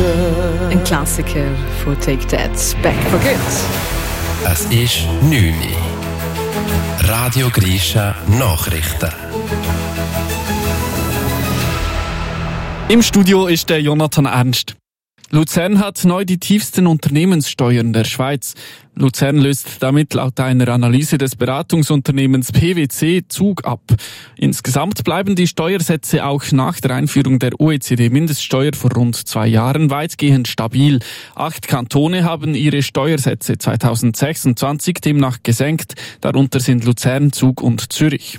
Ein Klassiker von Take That, Back for Good. Es ist 9 Uhr. Radio Grisha Nachrichten. Im Studio ist der Jonathan Ernst. Luzern hat neu die tiefsten Unternehmenssteuern der Schweiz. Luzern löst damit laut einer Analyse des Beratungsunternehmens PwC Zug ab. Insgesamt bleiben die Steuersätze auch nach der Einführung der OECD-Mindeststeuer vor rund 2 Jahren weitgehend stabil. 8 Kantone haben ihre Steuersätze 2026 demnach gesenkt. Darunter sind Luzern, Zug und Zürich.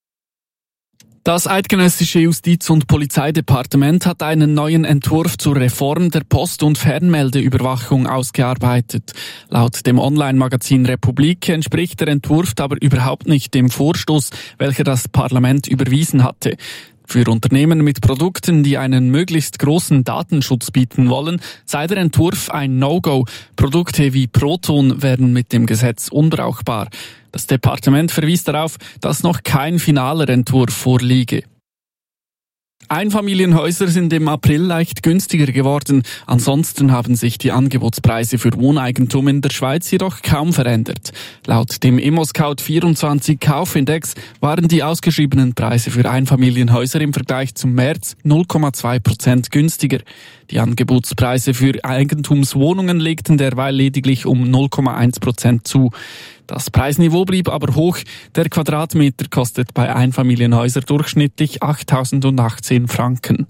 Das eidgenössische Justiz- und Polizeidepartement hat einen neuen Entwurf zur Reform der Post- und Fernmeldeüberwachung ausgearbeitet. Laut dem Online-Magazin Republik entspricht der Entwurf aber überhaupt nicht dem Vorstoß, welcher das Parlament überwiesen hatte. Für Unternehmen mit Produkten, die einen möglichst großen Datenschutz bieten wollen, sei der Entwurf ein No-Go. Produkte wie Proton wären mit dem Gesetz unbrauchbar. Das Departement verwies darauf, dass noch kein finaler Entwurf vorliege. Einfamilienhäuser sind im April leicht günstiger geworden. Ansonsten haben sich die Angebotspreise für Wohneigentum in der Schweiz jedoch kaum verändert. Laut dem ImmoScout24 Kaufindex waren die ausgeschriebenen Preise für Einfamilienhäuser im Vergleich zum März 0,2% günstiger. Die Angebotspreise für Eigentumswohnungen legten derweil lediglich um 0,1% zu. Das Preisniveau blieb aber hoch. Der Quadratmeter kostet bei Einfamilienhäusern durchschnittlich 8.018 Franken.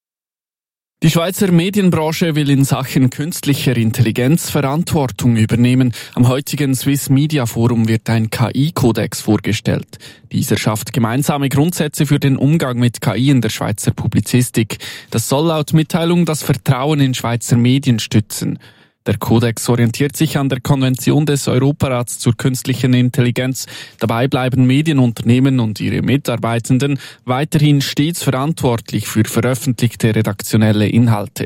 Die Schweizer Medienbranche will in Sachen künstlicher Intelligenz Verantwortung übernehmen. Am heutigen Swiss Media Forum wird ein KI-Kodex vorgestellt. Dieser schafft gemeinsame Grundsätze für den Umgang mit KI in der Schweizer Publizistik. Das soll laut Mitteilung das Vertrauen in Schweizer Medien stützen. Der Kodex orientiert sich an der Konvention des Europarats zur künstlichen Intelligenz. Dabei bleiben Medienunternehmen und ihre Mitarbeitenden weiterhin stets verantwortlich für veröffentlichte redaktionelle Inhalte.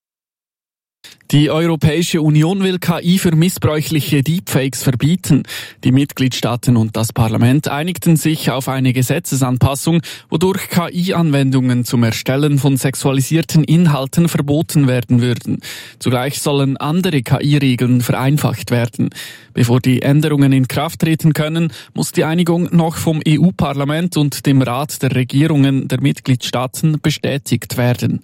Die Europäische Union will KI für missbräuchliche Deepfakes verbieten. Die Mitgliedstaaten und das Parlament einigten sich auf eine Gesetzesanpassung, wodurch KI-Anwendungen zum Erstellen von sexualisierten Inhalten verboten werden würden. Zugleich sollen andere KI-Regeln vereinfacht werden. Bevor die Änderungen in Kraft treten können, muss die Einigung noch vom EU-Parlament und dem Rat der Regierungen der Mitgliedstaaten bestätigt werden.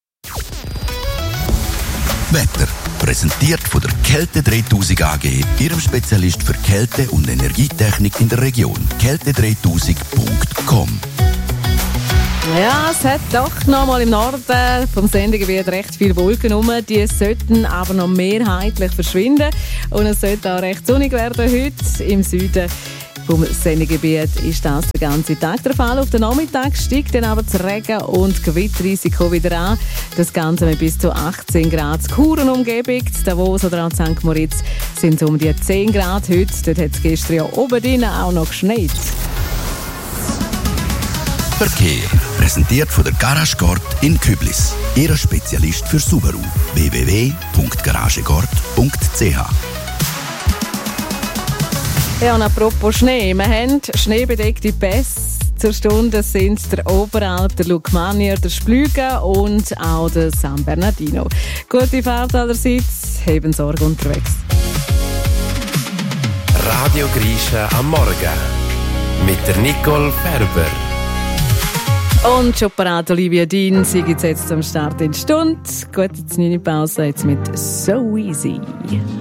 Wetter. Präsentiert von der Kälte 3000 AG, Ihrem Spezialist für Kälte- und Energietechnik in der Region. Kälte3000.com. Ja, es hat doch noch mal im Norden vom Sendegebiet recht viele Wolken rum. Die sollten aber noch mehrheitlich verschwinden. Und es sollte auch recht sonnig werden heute im Süden. Vom Sendegebiet ist das den ganzen Tag der Fall. Auf den Nachmittag steigt dann aber das Regen- und Gewitterrisiko wieder an. Das Ganze mit bis zu 18 Grad. Chur und Umgebung, Davos oder auch St. Moritz sind um die 10 Grad heute. Dort hat es gestern ja oben drinnen auch noch geschneit. Verkehr. Präsentiert von der Garage Gord in Küblis. Ihr Spezialist für Subaru. www.garagegord.ch. Ja, und apropos Schnee. Wir haben schneebedeckte Pässe. Zur Stunde sind der Oberalp, der Lukmanier, der Splügen und auch der San Bernardino. Gute Fahrt allerseits, heben Sorge unterwegs. Radio Grisha am Morgen mit der Nicole Ferber. Und schon parat Olivia Dean, sie gibt jetzt am Start in die Stunde. Gute 9 Pause jetzt mit So Easy.